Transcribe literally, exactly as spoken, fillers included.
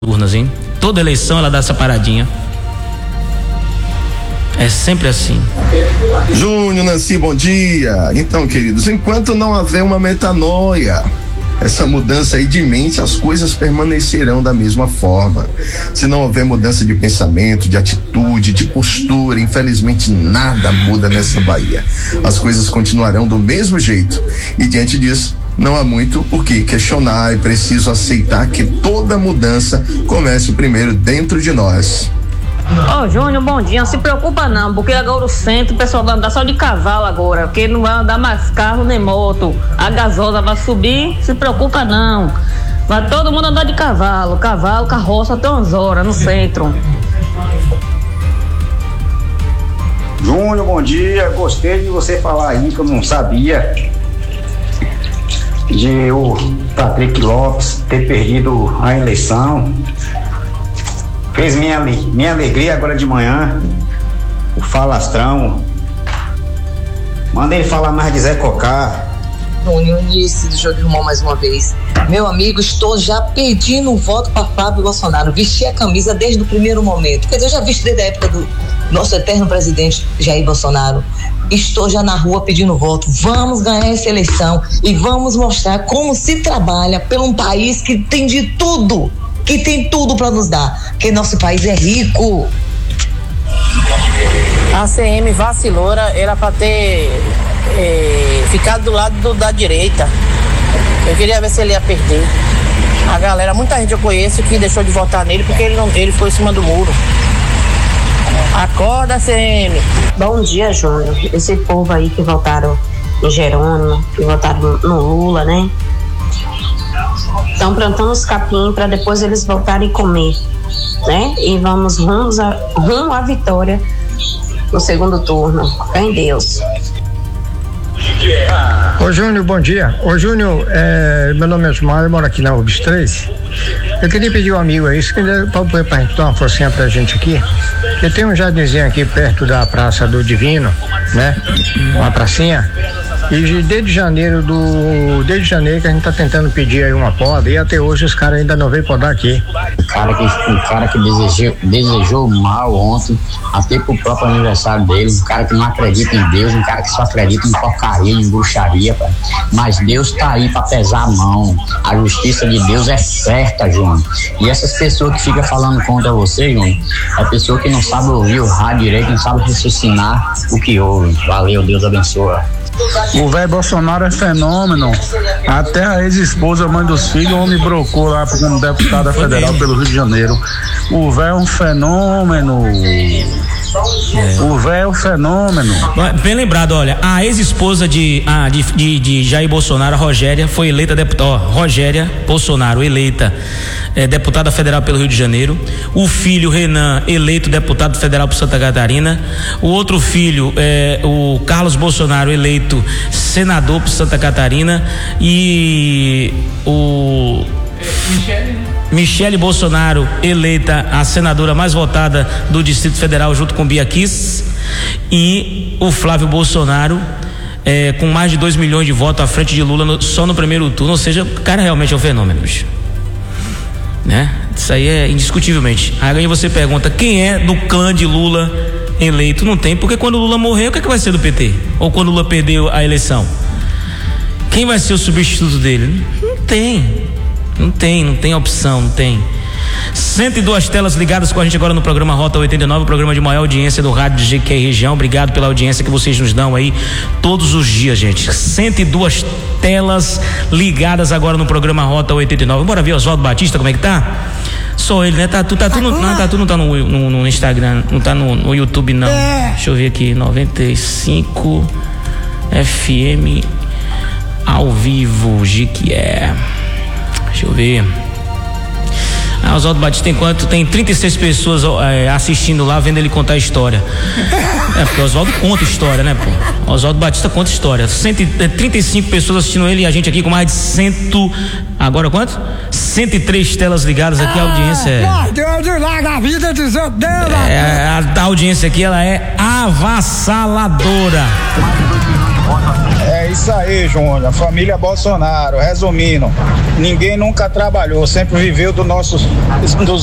urnas, hein? Toda eleição ela dá essa paradinha. É sempre assim. Júnior, Nancy, bom dia. Então, queridos, enquanto não houver uma metanoia, essa mudança aí de mente, as coisas permanecerão da mesma forma. Se não houver mudança de pensamento, de atitude, de postura, infelizmente nada muda nessa Bahia. As coisas continuarão do mesmo jeito. E diante disso, não há muito o que questionar. É preciso aceitar que toda mudança comece primeiro dentro de nós. Ô, oh, Júnior, bom dia. Não se preocupa não, porque agora o centro, o pessoal vai andar só de cavalo agora, porque não vai andar mais carro nem moto. A gasosa vai subir, se preocupa não. Vai todo mundo andar de cavalo, cavalo, carroça até umas horas no centro. Júnior, bom dia. Gostei de você falar aí, que eu não sabia, de o Patrick Lopes ter perdido a eleição. Fez minha, minha alegria agora de manhã, o falastrão. Manda ele falar mais de Zé Cocá. Júnior, início do Jogo Irmão mais uma vez. Meu amigo, estou já pedindo um voto para Flávio Bolsonaro. Vesti a camisa desde o primeiro momento. Quer dizer, eu já visto desde a época do nosso eterno presidente Jair Bolsonaro. Estou já na rua pedindo voto. Vamos ganhar essa eleição e vamos mostrar como se trabalha por um país que tem de tudo. Que tem tudo para nos dar, porque nosso país é rico. A C M vacilora, era para ter é, ficado do lado do, da direita. Eu queria ver se ele ia perder. A galera, muita gente eu conheço que deixou de votar nele porque ele, não, ele ficou em cima do muro. Acorda, C M. Bom dia, Júnior. Esse povo aí que votaram em Jerônimo, que votaram no Lula, né? Estão plantando os capim para depois eles voltarem a comer, né? E vamos rumo à, rumo à vitória no segundo turno. Fé em Deus. Ô Júnior, bom dia. Ô Júnior, é, meu nome é Osmar, eu moro aqui na U B S três. Eu queria pedir um amigo aí, se quiser para a gente dar uma forcinha pra gente aqui. Eu tenho um jardinzinho aqui perto da Praça do Divino, né? Uma pracinha. E desde janeiro do. Desde janeiro que a gente tá tentando pedir aí uma poda e até hoje os caras ainda não veio podar aqui. O cara que, o cara que desejou, desejou mal ontem, até pro próprio aniversário dele, um cara que não acredita em Deus, um cara que só acredita em porcaria, em bruxaria, pai. Mas Deus tá aí pra pesar a mão. A justiça de Deus é certa, João. E essas pessoas que ficam falando contra você, João, é pessoa que não sabe ouvir o rádio direito, não sabe raciocinar o que ouve. Valeu, Deus abençoa. O velho Bolsonaro é fenômeno. Até a ex-esposa, mãe dos filhos, o homem brocou lá como deputada federal pelo Rio de Janeiro. O velho é um fenômeno. É. O velho é um fenômeno. Bem lembrado, olha, a ex-esposa de, ah, de, de, de Jair Bolsonaro, a Rogéria, foi eleita deputada. Rogéria Bolsonaro, eleita é, deputada federal pelo Rio de Janeiro. O filho Renan, eleito deputado federal por Santa Catarina. O outro filho, é, o Carlos Bolsonaro, eleito senador por Santa Catarina. E o Michele. Michele Bolsonaro, eleita a senadora mais votada do Distrito Federal junto com Bia Kiss, e o Flávio Bolsonaro é, com mais de dois milhões de votos à frente de Lula no, só no primeiro turno. Ou seja, o cara realmente é um fenômeno, bicho. Né? Isso aí é indiscutivelmente. Aí você pergunta quem é do clã de Lula eleito. Não tem, porque quando o Lula morrer, o que, é que vai ser do P T? Ou quando o Lula perdeu a eleição, quem vai ser o substituto dele? Não tem. Não tem, não tem opção, não tem. cento e duas telas ligadas com a gente agora no programa Rota oitenta e nove, o programa de maior audiência do rádio de G Q região. Obrigado pela audiência que vocês nos dão aí todos os dias, gente. cento e duas telas ligadas agora no programa Rota oitenta e nove. Bora ver Oswaldo Batista, como é que tá? Só ele, né? Tá, tu, tá, tu, não, não, tá, tu não tá no, no, no Instagram, não tá no, no YouTube, não. É. Deixa eu ver aqui, noventa e cinco F M ao vivo, G Q é. Deixa eu ver. Ah, Oswaldo Batista tem quanto? Tem trinta e seis pessoas é, assistindo lá, vendo ele contar a história. É, porque o Oswaldo conta história, né, pô? Oswaldo Batista conta história. cento, trinta e cinco pessoas assistindo ele e a gente aqui com mais de cento. Agora quanto? cento e três telas ligadas aqui, a audiência é. A vida de é, a, a audiência aqui, ela é avassaladora. É isso aí, Júnior. A família Bolsonaro, resumindo, ninguém nunca trabalhou, sempre viveu do nossos, dos